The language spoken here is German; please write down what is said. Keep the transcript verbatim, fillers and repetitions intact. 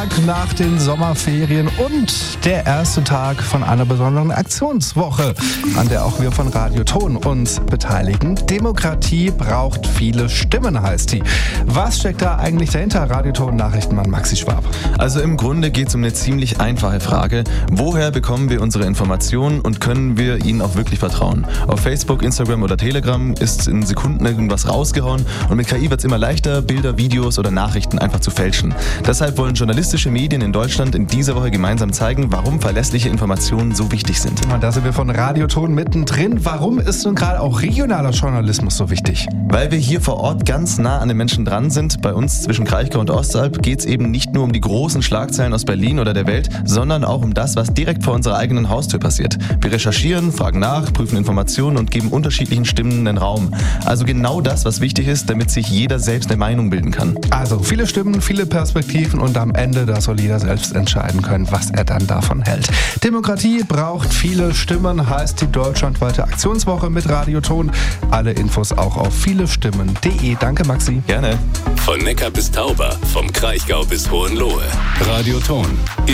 Tag nach den Sommerferien und der erste Tag von einer besonderen Aktionswoche, an der auch wir von Radio Ton uns beteiligen. Demokratie braucht viele Stimmen, heißt die. Was steckt da eigentlich dahinter? Radio Ton Nachrichtenmann Maxi Schwab. Also im Grunde geht es um eine ziemlich einfache Frage. Woher bekommen wir unsere Informationen und können wir ihnen auch wirklich vertrauen? Auf Facebook, Instagram oder Telegram ist in Sekunden irgendwas rausgehauen und mit K I wird es immer leichter, Bilder, Videos oder Nachrichten einfach zu fälschen. Deshalb wollen journalistische Medien in Deutschland in dieser Woche gemeinsam zeigen, warum verlässliche Informationen so wichtig sind. Und da sind wir von Radio Ton mittendrin. Warum ist nun gerade auch regionaler Journalismus so wichtig? Weil wir hier vor Ort ganz nah an den Menschen dran sind. Bei uns zwischen Kraichgau und Ostalb geht es eben nicht nur um die großen Schlagzeilen aus Berlin oder der Welt, sondern auch um das, was direkt vor unserer eigenen Haustür passiert. Wir recherchieren, fragen nach, prüfen Informationen und geben unterschiedlichen Stimmen den Raum. Also genau das, was wichtig ist, damit sich jeder selbst eine Meinung bilden kann. Also viele Stimmen, viele Perspektiven und am Ende, da soll jeder selbst entscheiden können, was er dann davon hält. Demokratie braucht viele Stimmen, heißt die deutschlandweite Aktionswoche mit Radio Ton. Alle Infos auch auf vielestimmen punkt de. Danke Maxi. Gerne. Von Neckar bis Tauber, vom Kraichgau bis Hohenlohe. Radio Ton.